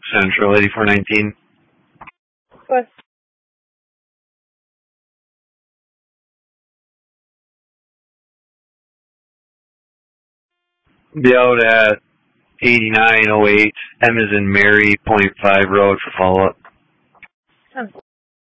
Central 8419. What? Be out at 8908 M as in Mary, .5 road for follow-up. Sounds